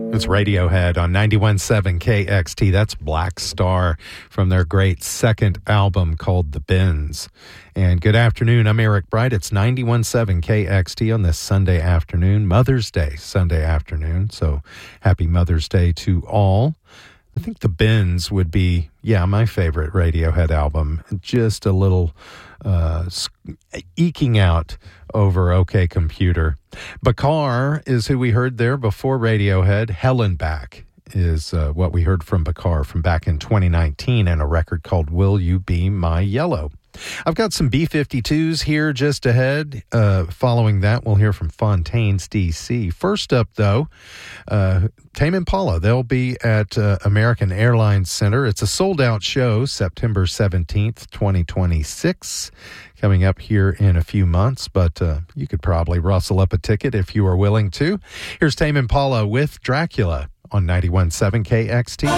It's Radiohead on 91.7 KXT. That's Black Star from their great second album called The Bends. And good afternoon. I'm Eric Bright. It's 91.7 KXT on this Sunday afternoon, Mother's Day Sunday afternoon. So happy Mother's Day to all. I think The Bends would be, my favorite Radiohead album. Just a little eking out over OK Computer. Bakar is who we heard there before Radiohead. Hellenbach is what we heard from Bakar from back in 2019 in a record called Will You Be My Yellow. I've got some B-52s here just ahead. Following that, we'll hear from Fontaines, D.C. First up, though, Tame Impala. They'll be at American Airlines Center. It's a sold-out show, September 17th, 2026, coming up here in a few months, but you could probably rustle up a ticket if you are willing to. Here's Tame Impala with Dracula on 91.7 KXT.